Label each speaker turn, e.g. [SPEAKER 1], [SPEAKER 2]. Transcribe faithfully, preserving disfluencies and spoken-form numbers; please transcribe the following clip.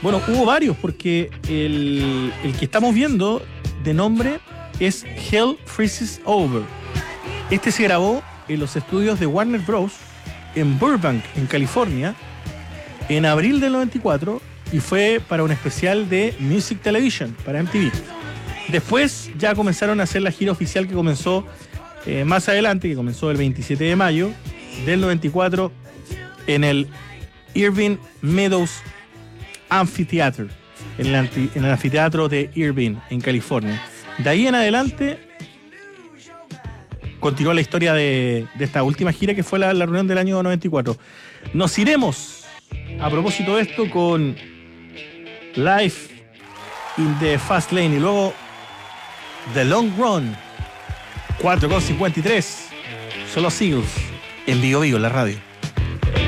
[SPEAKER 1] Bueno, hubo varios, porque el, el que estamos viendo de nombre es Hell Freezes Over. Este se grabó en los estudios de Warner Bros. En Burbank, en California, en abril del noventa y cuatro, y fue para un especial de Music Television, para M T V. Después ya comenzaron a hacer la gira oficial que comenzó eh, más adelante, que comenzó el veintisiete de mayo del noventa y cuatro en el Irving Meadows Amphitheater, en el, anti, en el anfiteatro de Irving, en California. De ahí en adelante continuó la historia de, de esta última gira, que fue la, la reunión del año noventa y cuatro. Nos iremos, a propósito de esto, con Life in the Fast Lane y luego The Long Run. cuatro con cincuenta y tres. Son los Eagles en Vivo Vivo, en la radio.